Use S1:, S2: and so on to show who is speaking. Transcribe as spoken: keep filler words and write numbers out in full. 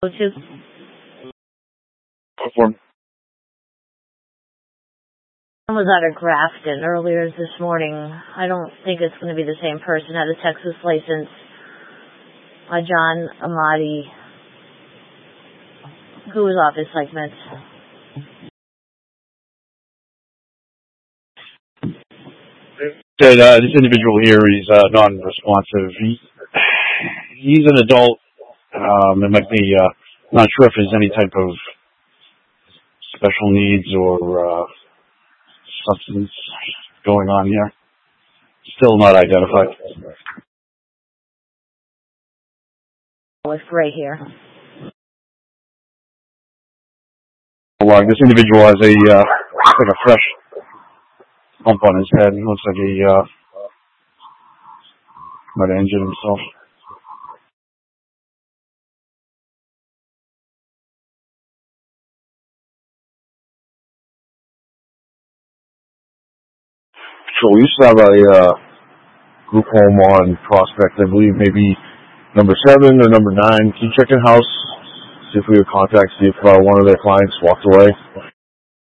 S1: To
S2: Perform.
S1: I was out of Grafton earlier this morning. I don't think it's going to be the same person. Had a Texas license. Uh, John Amati, who was off his segment.
S2: Said uh, this individual here is uh, non-responsive. He, he's an adult. Um, it might be. Uh, not sure if there's any type of special needs or uh, substance going on here. Still not identified.
S1: With gray hair.
S2: Along, this individual has a uh, looks like a fresh hump on his head. He looks like he uh, might have injured himself. So we used to have a uh, group home on Prospect, I believe maybe number seven or number nine. Can you check in house, see if we would contact, see if uh, one of their clients walked away?